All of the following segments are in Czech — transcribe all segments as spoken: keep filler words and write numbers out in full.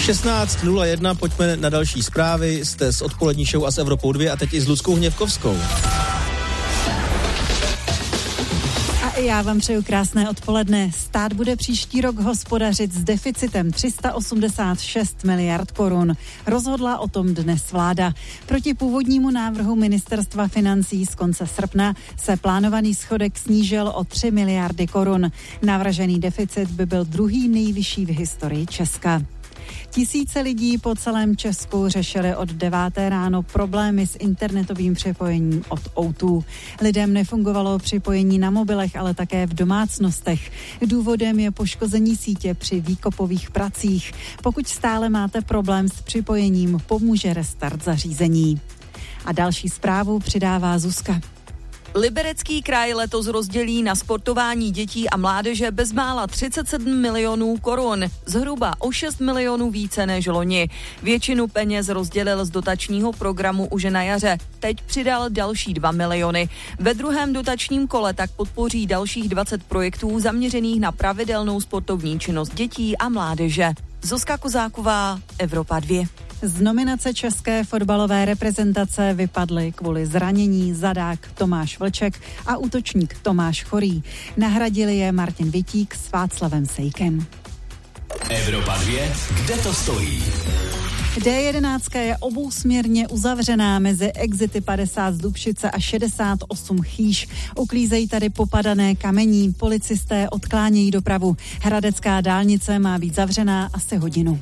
šestnáct nula jedna, pojďme na další zprávy. Jste s odpolední show a s Evropou dva a teď i s Luckou Hněvkovskou. A já vám přeju krásné odpoledne. Stát bude příští rok hospodařit s deficitem tři sta osmdesát šest miliard korun. Rozhodla o tom dnes vláda. Proti původnímu návrhu ministerstva financí z konce srpna se plánovaný schodek snížil o tři miliardy korun. Navržený deficit by byl druhý nejvyšší v historii Česka. Tisíce lidí po celém Česku řešili od deváté ráno problémy s internetovým připojením od ó dva. Lidem nefungovalo připojení na mobilech, ale také v domácnostech. Důvodem je poškození sítě při výkopových pracích. Pokud stále máte problém s připojením, pomůže restart zařízení. A další zprávu přidává Zuzka. Liberecký kraj letos rozdělí na sportování dětí a mládeže bezmála třicet sedm milionů korun, zhruba o šest milionů více než loni. Většinu peněz rozdělil z dotačního programu už na jaře, teď přidal další dva miliony. Ve druhém dotačním kole tak podpoří dalších dvacet projektů zaměřených na pravidelnou sportovní činnost dětí a mládeže. Zuzka Kozáková, Evropa dva. Z nominace české fotbalové reprezentace vypadly kvůli zranění zadák Tomáš Vlček a útočník Tomáš Chorý. Nahradili je Martin Vitík s Václavem Sejkem. Evropa dva, kde to stojí? dé jedenáct je obousměrně uzavřená mezi exity padesát z Dubšice a šedesát osm Chýš. Uklízejí tady popadané kamení, policisté odklánějí dopravu. Hradecká dálnice má být zavřená asi hodinu.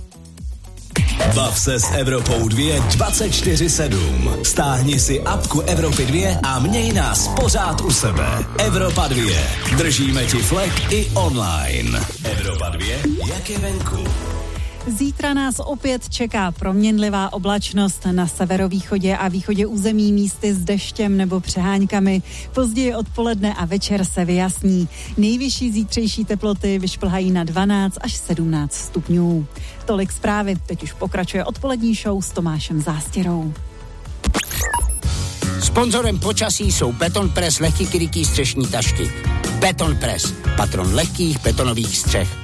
Bav se s Evropou dva dvacet čtyři sedm. Stáhni si apku Evropy dva a měj nás pořád u sebe. Evropa dva. Držíme ti flek i online. Evropa dva, jak je venku. Zítra nás opět čeká proměnlivá oblačnost na severovýchodě a východě území, místy s deštěm nebo přeháňkami. Později odpoledne a večer se vyjasní. Nejvyšší zítřejší teploty vyšplhají na dvanáct až sedmnáct stupňů. Tolik zprávy, teď už pokračuje odpolední show s Tomášem Zástěrou. Sponzorem počasí jsou Betonpress lehký krytí střešní tašky. Betonpress, patron lehkých betonových střech.